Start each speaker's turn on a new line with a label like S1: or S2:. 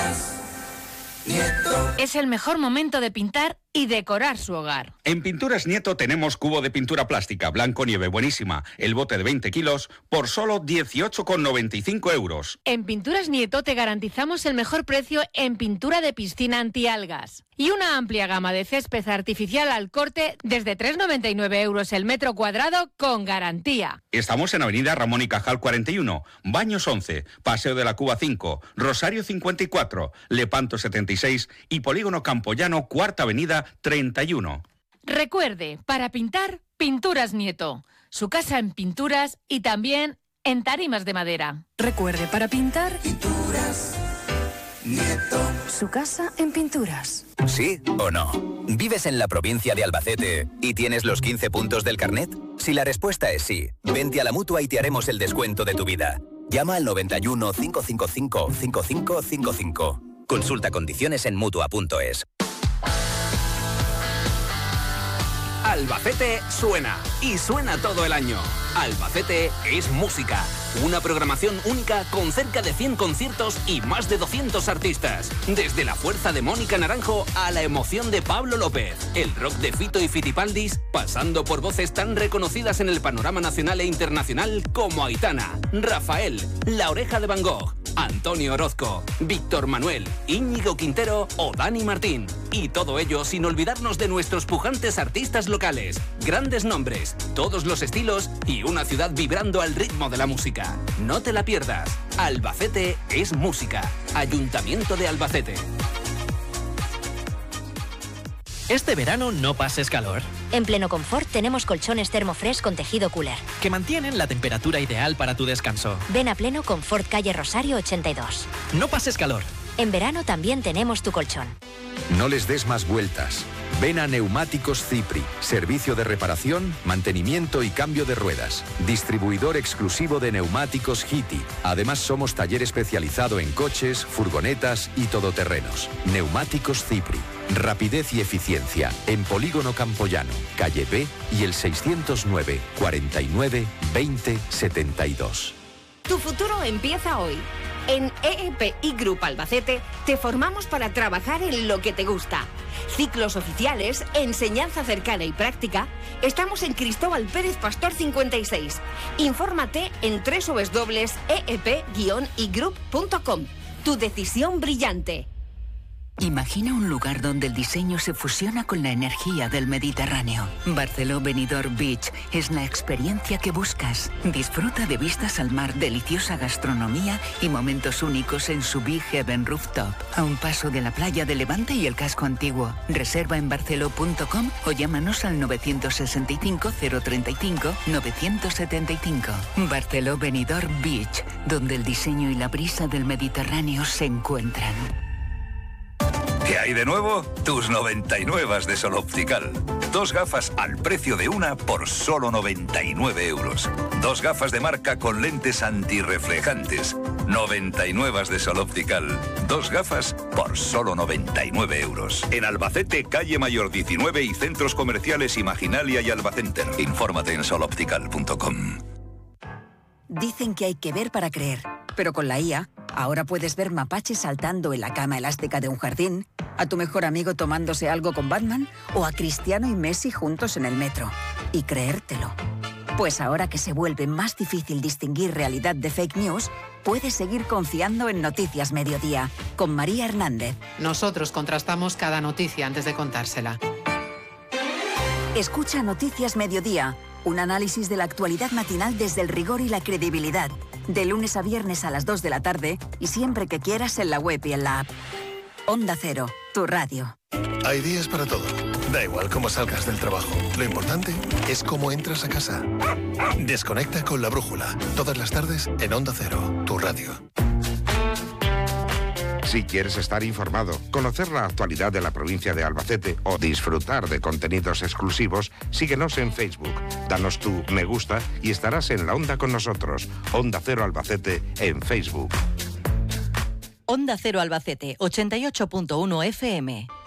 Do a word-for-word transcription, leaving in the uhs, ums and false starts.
S1: Pinturas Nieto.
S2: Es el mejor momento de pintar y decorar su hogar.
S3: En Pinturas Nieto tenemos cubo de pintura plástica Blanco Nieve buenísima, el bote de veinte kilos, por solo dieciocho con noventa y cinco euros.
S2: En Pinturas Nieto te garantizamos el mejor precio en pintura de piscina antialgas y una amplia gama de césped artificial al corte desde tres con noventa y nueve euros el metro cuadrado con garantía.
S3: Estamos en Avenida Ramón y Cajal cuarenta y uno, Baños once, Paseo de la Cuba cinco, Rosario cincuenta y cuatro, Lepanto setenta y seis y Polígono Campoyano Cuarta Avenida treinta y uno.
S2: Recuerde, para pintar, Pinturas Nieto. Su casa en pinturas y también en tarimas de madera.
S4: Recuerde, para pintar,
S1: Pinturas Nieto.
S4: Su casa en pinturas.
S5: ¿Sí o no? ¿Vives en la provincia de Albacete y tienes los quince puntos del carnet? Si la respuesta es sí, vente a la Mutua y te haremos el descuento de tu vida. Llama al noventa y uno, cinco cinco cinco, cinco cinco cinco cinco. Consulta condiciones en Mutua punto es.
S6: Albacete suena, y suena todo el año. Albacete es música. Una programación única con cerca de cien conciertos y más de doscientos artistas. Desde la fuerza de Mónica Naranjo a la emoción de Pablo López. El rock de Fito y Fitipaldis, pasando por voces tan reconocidas en el panorama nacional e internacional como Aitana, Rafael, La Oreja de Van Gogh, Antonio Orozco, Víctor Manuel, Íñigo Quintero o Dani Martín. Y todo ello sin olvidarnos de nuestros pujantes artistas locales. Grandes nombres, todos los estilos y una ciudad vibrando al ritmo de la música. No te la pierdas. Albacete es música. Ayuntamiento de Albacete.
S7: Este verano no pases calor.
S8: En Pleno Confort tenemos colchones Thermofresh con tejido cooler,
S7: que mantienen la temperatura ideal para tu descanso.
S8: Ven a Pleno Confort, calle Rosario ochenta y dos.
S7: No pases calor.
S8: En verano también tenemos tu colchón.
S9: No les des más vueltas. Ven a Neumáticos Cipri, servicio de reparación, mantenimiento y cambio de ruedas. Distribuidor exclusivo de neumáticos Hiti. Además somos taller especializado en coches, furgonetas y todoterrenos. Neumáticos Cipri. Rapidez y eficiencia en Polígono Campoyano, calle B y el seiscientos nueve, cuarenta y nueve, veinte, setenta y dos.
S10: Tu futuro empieza hoy. En E E P I Group Albacete te formamos para trabajar en lo que te gusta. Ciclos oficiales, enseñanza cercana y práctica. Estamos en Cristóbal Pérez Pastor cincuenta y seis. Infórmate en doble u doble u doble u punto e e p guion i group punto com. Tu decisión brillante.
S11: Imagina un lugar donde el diseño se fusiona con la energía del Mediterráneo. Barceló Benidorm Beach es la experiencia que buscas. Disfruta de vistas al mar, deliciosa gastronomía y momentos únicos en su Big Heaven Rooftop, a un paso de la playa de Levante y el casco antiguo. Reserva en barceló punto com o llámanos al nueve seis cinco, cero tres cinco, nueve siete cinco. Barceló Benidorm Beach, donde el diseño y la brisa del Mediterráneo se encuentran.
S12: ¿Qué hay de nuevo? Tus noventa y nueve de Sol Optical. Dos gafas al precio de una por solo noventa y nueve euros. Dos gafas de marca con lentes antirreflejantes. noventa y nueve de Sol Optical. Dos gafas por solo noventa y nueve euros. En Albacete, calle Mayor diecinueve y centros comerciales Imaginalia y Albacenter. Infórmate en sol optical punto com.
S13: Dicen que hay que ver para creer, pero con la I A, ahora puedes ver mapaches saltando en la cama elástica de un jardín, a tu mejor amigo tomándose algo con Batman o a Cristiano y Messi juntos en el metro. Y creértelo. Pues ahora que se vuelve más difícil distinguir realidad de fake news, puedes seguir confiando en Noticias Mediodía, con María Hernández.
S14: Nosotros contrastamos cada noticia antes de contársela.
S13: Escucha Noticias Mediodía, un análisis de la actualidad matinal desde el rigor y la credibilidad. De lunes a viernes a las dos de la tarde y siempre que quieras en la web y en la app. Onda Cero, tu radio.
S15: Hay días para todo. Da igual cómo salgas del trabajo. Lo importante es cómo entras a casa. Desconecta con La Brújula. Todas las tardes en Onda Cero, tu radio.
S16: Si quieres estar informado, conocer la actualidad de la provincia de Albacete o disfrutar de contenidos exclusivos, síguenos en Facebook. Danos tu me gusta y estarás en la onda con nosotros. Onda Cero Albacete en Facebook.
S17: Onda Cero Albacete, ochenta y ocho punto uno F M.